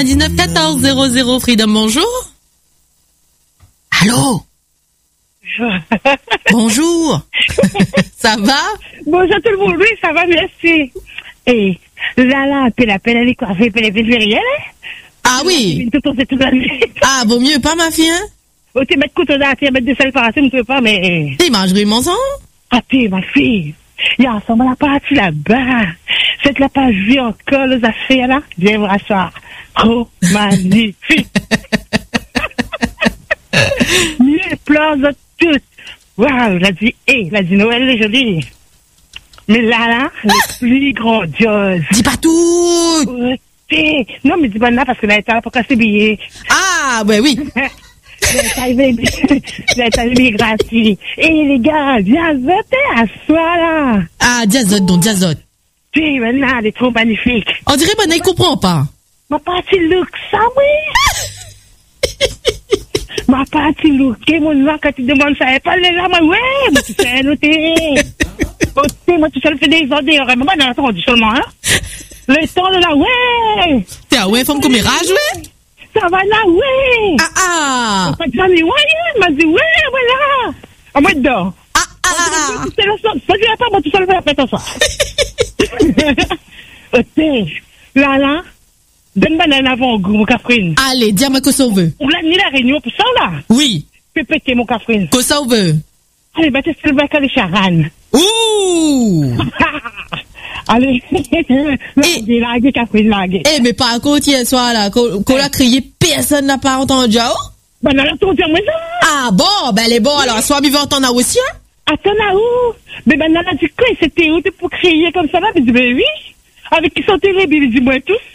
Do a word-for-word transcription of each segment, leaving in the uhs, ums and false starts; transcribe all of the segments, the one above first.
quatre-vingt-dix-neuf quatorze zéro zéro. Freedom, bonjour. Allô? Bonjour. Ça va? Bonjour tout le monde, oui, ça va, merci. Et là, là, puis la peine, elle est coiffée, puis elle est vérielle, hein? Ah oui. Tout le toute l'année. Ah, vaut mieux pas, ma fille, hein? Oh, tu mettre couteau dans la terre, mettre des sels par la terre, tu veux pas, mais... T'es mangerie, mon sang? Ah, t'es, ma fille. Il y a ensemble la partie là-bas. Cette la pas vue encore, les affaires, là. Viens voir ça. Oh, magnifique. Mieux pleurs de tout. Waouh, j'ai dit, hé, j'ai dit, Noël est joli. Mais là, là, les plus grandioses. Dis pas tout! Ok. Non, mais dis pas là, parce que là, t'as pas cassé billet. Ah, ben oui. J'ai arrivé gratuit. Et les gars, viens voter à soi, là. Ah, diazote, donc diazote. Tu maintenant, elle est trop magnifique. On dirait que il comprend pas. Ma partie look, ça, oui. Ma partie look, et mon nom, quand tu demandes ça, elle parle là, moi, ouais, moi, tu sais, noter. Ok, moi, tu sais, fais des ordres, et maman, non, attends, dis seulement, hein. Le temps de la, ouais. T'es un ouais, femme comme mirage, ouais. Ça va là, ouais. Ah, ah. En fait, j'en ai, ouais, il m'a dit, ouais, voilà. En moi, dedans. Ah, ah, ah. C'est le son. Ça, je pas, moi, tout seul, je vais faire ça. Ok. Là, là. Donne-moi un avant-goût, mon Catherine. Allez, dis-moi que ça veut. Pour la nuit, la réunion, pour ça, là. Oui. Fais péter, mon Catherine. Que ça veut. Allez, bah, t'es le bac à les charan. Ouh. Allez. Laguez, laguez, Catherine, laguez. Eh, mais par contre, hier soir, là, qu'on a crié, personne n'a pas entendu, oh? Ben, on a entendu, moi, ça. Ah, bon, ben, elle est bon, alors, soit vivant, on a aussi, hein? Attends, là, où? Mais ben, on a dit quoi? C'était où? Pour crier comme ça, là? Mais je dis, ben, oui. Avec qui sont télé, mais je dis, moi, tout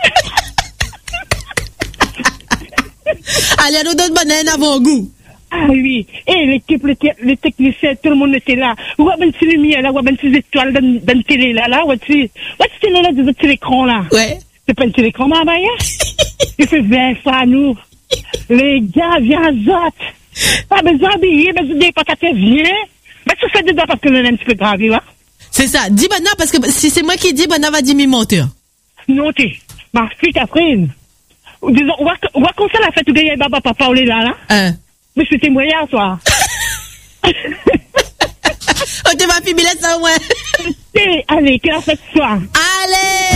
seul. Allez, nous donne banane avant goût. Ah oui. Et l'équipe, les, les techniciens, tout le monde était là. Où a-t-il une lumière, là? Où a-t-il une étoile dans, dans la télé, là? Là, où a-t-il, où a-t-il télé, là, des autres télécrans, là? Ouais. C'est pas une télécran, ma mère? Il fait vingt fois à nous. Les gars, viens, zot. Pas besoin d'habiller, mais je dis pas qu'à te viens. Mais tu fais dedans parce que l'on est un petit peu grave, là. C'est ça. Dis Bana, parce que si c'est moi qui dis, Bana va dire mi menteur. Non, t'es. Ma fille, Catherine. Disons, on va, on va comme ça la fête où il y a papa, papa, on est là, là. Hein. Mais c'était moyen, toi. On te va filer ça, ouais. Allez, que la fête soit. Allez!